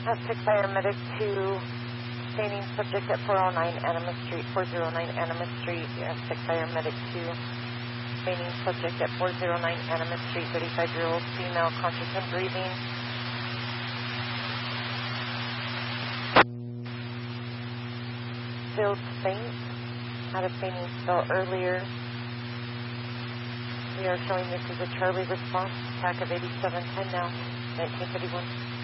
Sick paramedic to fainting subject at 409 Anima Street, 409 Anima Street. Sick paramedic to fainting subject at 409 Anima Street, 35-year-old female, conscious and breathing. Still faint. Had a fainting spell earlier. We are showing this as a Charlie response. Attack of 8710 now, 1931.